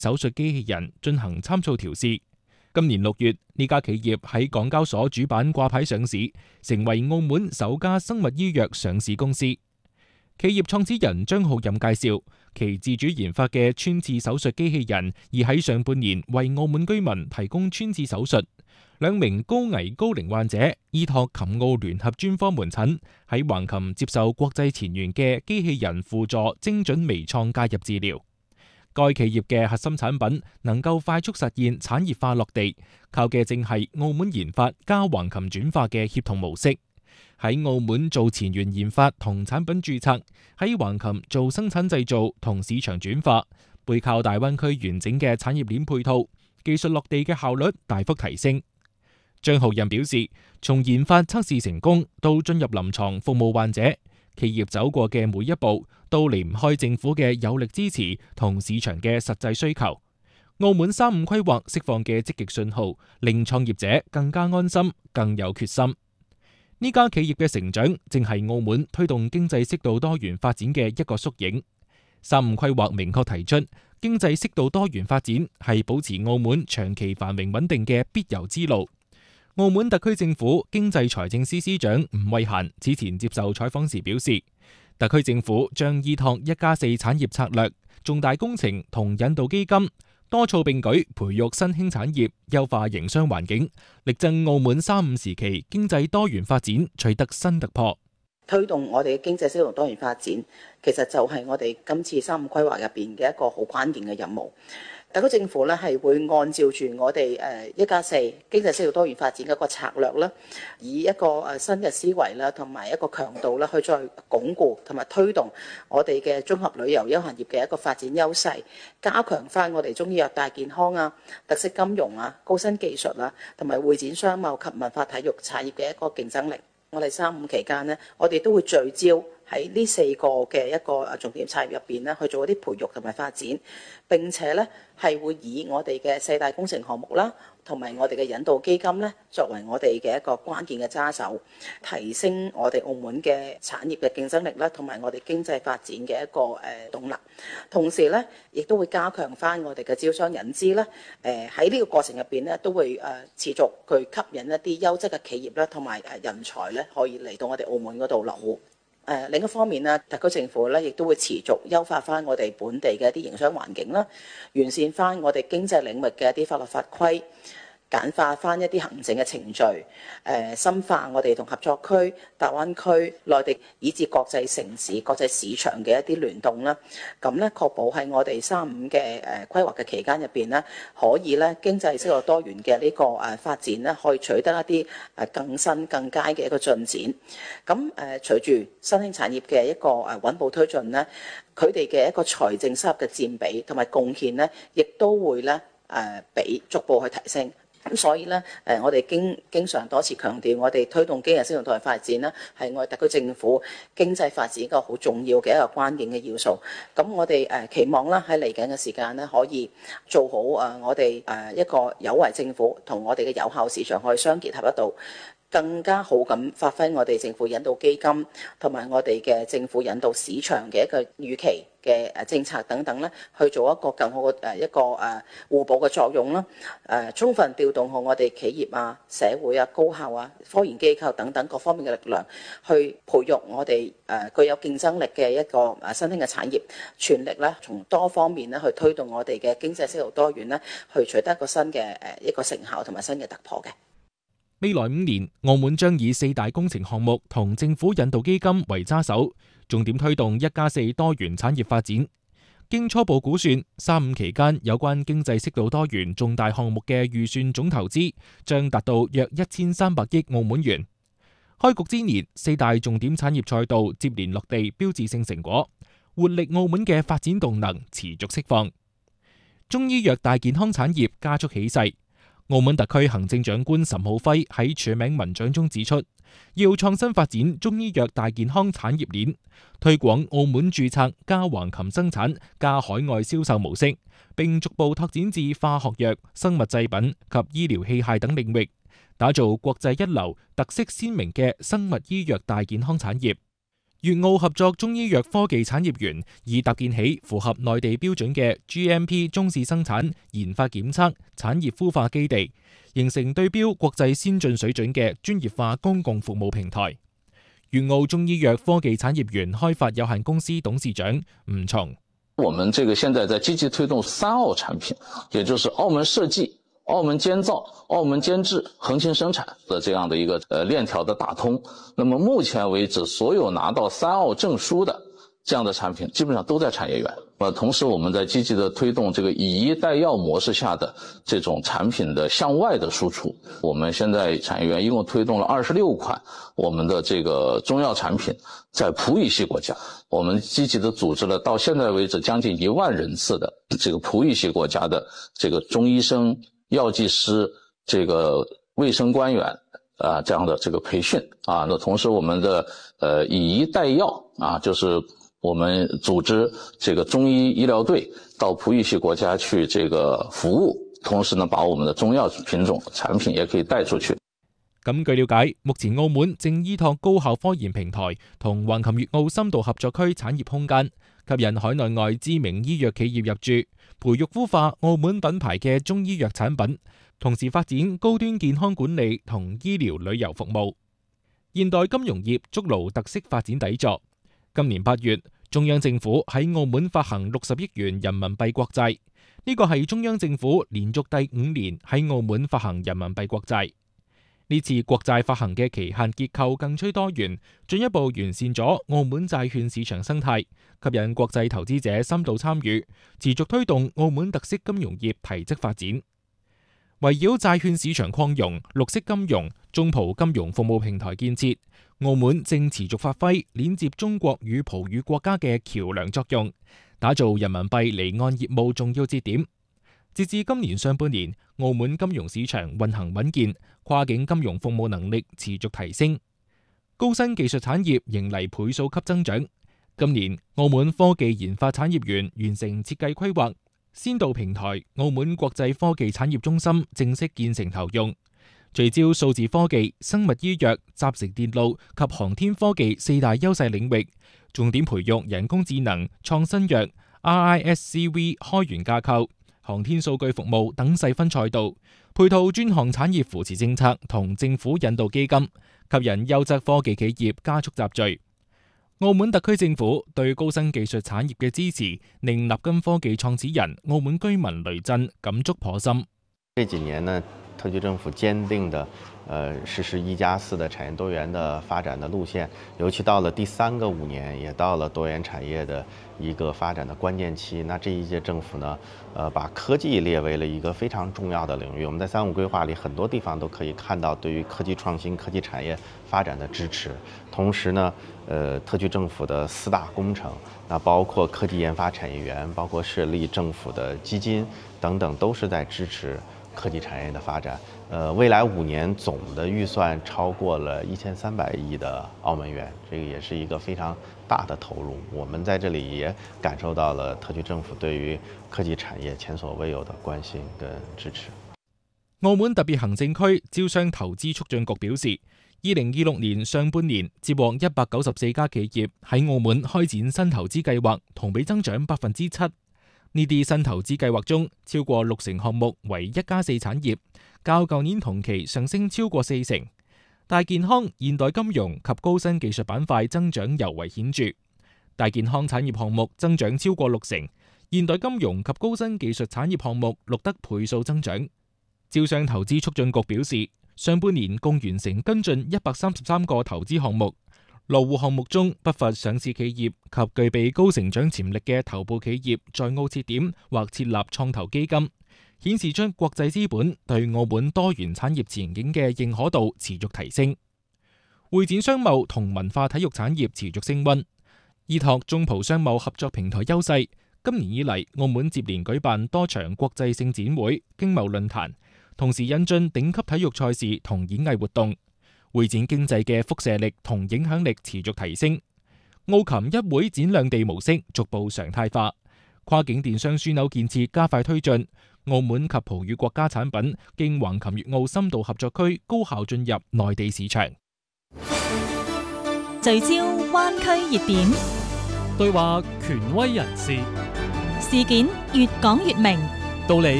手術機器人進行參數調試。今年6月，呢家企業喺港交所主板掛牌上市，成為澳門首家生物醫藥上市公司。企業創始人張浩任介紹，其自主研發嘅穿刺手術機器人已喺上半年為澳門居民提供穿刺手術。2名高危高齡患者依託琴澳聯合專科門診，喺橫琴接受國際前沿嘅機器人輔助精準微創介入治療。該企業嘅核心產品能夠快速實現產業化落地，靠嘅正係澳門研發加橫琴轉化嘅協同模式。喺澳門做前沿研發同產品註冊，喺橫琴做生產製造同市場轉化，背靠大灣區完整嘅產業鏈配套，技術落地嘅效率大幅提升。張浩任表示，從研發測試成功到進入臨床服務患者，企業走過嘅每一步都離唔開政府嘅有力支持同市場嘅實際需求。澳門3-5規劃釋放嘅積極信號，令創業者更加安心、更有決心。呢家企業嘅成長正係澳門推動經濟適度多元發展嘅一個縮影。3-5規劃明確提出，經濟適度多元發展係保持澳門長期繁榮穩定嘅必由之路。澳門特區政府經濟財政司司長吳惠嫻此前接受採訪時表示，特區政府將依託1+4產業策略、重大工程同引導基金，多措並舉，培育新興產業，優化營商環境，力爭澳門3-5時期經濟多元發展取得新突破。 推動我哋嘅經濟適度多元發展，其實就係我哋今次3-5規劃入邊嘅一個好關鍵嘅任務。特區政府咧係會按照住我哋1+4經濟適度多元發展嘅一個策略啦，以一個新嘅思維啦，同埋一個強度啦，去再鞏固同埋推動我哋嘅綜合旅遊休閒業嘅一個發展優勢，加強翻我哋中醫藥大健康啊、特色金融啊、高新技術啊，同埋會展商貿及文化體育產業嘅一個競爭力。我哋3-5期間呢，我哋都會聚焦喺呢4個嘅一個重點產業入邊咧，去做一啲培育同埋發展。並且咧係會以我哋嘅4大工程項目啦，同埋我哋嘅引導基金咧，作為我哋嘅一個關鍵嘅揸手，提升我哋澳門嘅產業嘅競爭力啦，同埋我哋經濟發展嘅一個動力。同時咧，亦都會加強翻我哋嘅招商引資啦。喺呢個過程入邊咧，都會持續去吸引一啲優質嘅企業啦，同埋人才咧，可以嚟到我哋澳門嗰度落戶。另一方面呢，特區政府咧亦都會持續優化翻我哋本地嘅一啲營商環境啦，完善翻我哋經濟領域嘅一啲法律法規，簡化翻一啲行政嘅程序，深化我哋同合作區、大灣區、內地以至國際城市、國際市場嘅一啲聯動啦。咁咧確保喺我哋3-5嘅規劃嘅期間入邊咧，可以咧經濟適度多元嘅呢個發展咧，可以取得一啲更新更佳嘅一個進展。咁隨住新興產業嘅一個穩步推進咧，佢哋嘅一個財政收入嘅佔比同埋貢獻咧，亦都會咧比逐步去提升。咁所以咧，我哋經常多次強調，我哋推動經濟適度多元發展咧，係我哋特區政府經濟發展一個好重要嘅一個關鍵嘅要素。咁我哋期望啦，喺嚟緊嘅時間咧，可以做好我哋一個有為政府同我哋嘅有效市場可以相結合得到，更加好咁發揮我哋政府引導基金同埋我哋嘅政府引導市場嘅一個預期嘅政策等等咧，去做一個更好嘅一個互補嘅作用啦。充分調動好我哋企業啊、社會啊、高校啊、科研機構等等各方面嘅力量，去培育我哋具有競爭力嘅一個新興嘅產業，全力咧從多方面咧去推動我哋嘅經濟適度多元咧，去取得一個新嘅一個成效同埋新嘅突破嘅。 未來5年，澳門將以4大工程項目同政府引導基金為揸手，重點推動1+4多元產業發展。經初步估算，3-5期間有關經濟適度多元重大項目嘅預算總投資將達到約1300億澳門元。開局之年，4大重點產業賽道接連落地標誌性成果，活力澳門嘅發展動能持續釋放。中醫藥大健康產業加速起勢。澳門特區行政長官岑浩輝喺署名文章中指出，要創新發展中醫藥大健康產業鏈，推廣澳門註冊加橫琴生產加海外銷售模式，並逐步拓展至化學藥、生物製品及醫療器械等領域，打造國際一流、特色鮮明嘅生物醫藥大健康產業。 粵澳合作中醫藥科技產業園已搭建起符合內地標準嘅 GMP 中試生產、研發檢測、產業孵化基地，形成對標國際先進水準嘅專業化公共服務平台。粵澳中醫藥科技產業園開發有限公司董事長吳松： 我們這個現在在積極推動3澳產品，也就是澳門設計、澳門監造、澳門監製、橫琴生產的這樣的一個鏈條的打通。那麼目前為止，所有拿到3澳證書的這樣的產品，基本上都在產業園。同時我們在積極的推動這個以醫代藥模式下的這種產品的向外的輸出。我們現在產業園一共推動了26款我們的這個中藥產品，在葡語系國家，我們積極的組織了到現在為止將近1萬人次的這個葡語系國家的這個中醫生、藥劑師、這個衛生官員這樣的這個培訓啊。那同時我們的以醫代藥啊，就是我們組織這個中醫醫療隊到葡語系國家去這個服務，同時呢，把我們的中藥品種產品也可以帶出去。 咁據了解，目前澳門正依託高校科研平台同橫琴粵澳深度合作區產業空間，吸引海內外知名醫藥企業入駐，培育孵化澳門品牌嘅中醫藥產品，同時發展高端健康管理同醫療旅遊服務。現代金融業築牢特色發展底座。今年8月，中央政府喺澳門發行60億元人民幣國債，呢個係中央政府連續第5年喺澳門發行人民幣國債。呢次國債發行嘅期限結構更趨多元，進一步完善咗澳門債券市場生態，吸引國際投資者深度參與，持續推動澳門特色金融業提質發展。圍繞債券市場擴容、綠色金融、中葡金融服務平台建設，澳門正持續發揮連接中國與葡語國家嘅橋樑作用，打造人民幣離岸業務重要節點。截至今年上半年，澳門金融市場運行穩健，跨境金融服務能力持續提升，高新技術產業迎嚟倍數級增長。今年，澳門科技研發產業園完成設計規劃，先導平台澳門國際科技產業中心正式建成投用，聚焦數字科技、生物醫藥、集成電路及航天科技4大優勢領域，重點培育人工智能、創新藥、RISC-V 開源架構、航天數據服務等細分賽道，配套專項產業扶持政策同政府引導基金，吸引優質科技企業加速集聚。澳門特區政府對高新技術產業嘅支持，令立金科技創始人澳門居民雷震感觸頗深。 這幾年呢，特區政府堅定的實施1+4的產業多元的發展的路線，尤其到了第3個5年，也到了多元產業的一個發展的關鍵期。那這一屆政府呢，把科技列為了一個非常重要的領域。我們在3.5規劃裏很多地方都可以看到對於科技創新、科技產業發展的支持。同時呢，特區政府的4大工程，那包括科技研發產業園，包括設立政府的基金等等，都是在支持科技產業的發展。未來5年總的預算超過了1300億的澳門元，這個也是一個非常大的投入。我們在這裡也感受到了特區政府對於科技產業前所未有的關心跟支持。 澳門特別行政區招商投資促進局表示，2026年上半年接獲194家企業喺澳門開展新投資計劃，同比增長7%。呢啲新投資計劃中，超過60%項目為1+4產業，較舊年同期上升超過40%。大健康、現代金融及高新技術板塊增長尤為顯著，大健康產業項目增長超過60%，現代金融及高新技術產業項目錄得倍數增長。招商投資促進局表示，上半年共完成跟進133個投資項目，落戶項目中不乏上市企業及具備高成長潛力嘅頭部企業在澳設點或設立創投基金，顯示出國際資本對澳門多元產業前景嘅認可度持續提升。會展商貿同文化體育產業持續升溫，依託中葡商貿合作平台優勢，今年以嚟澳門接連舉辦多場國際性展會、經貿論壇，同時引進頂級體育賽事同演藝活動，會展經濟嘅輻射力同影響力持續提升。澳琴一會展兩地模式逐步常態化，跨境電商樞紐建設加快推進，澳門及葡語國家產品經橫琴粵澳深度合作區高效進入內地市場。 聚焦灣區熱點， 對話權威人士， 事件越講越明， 道理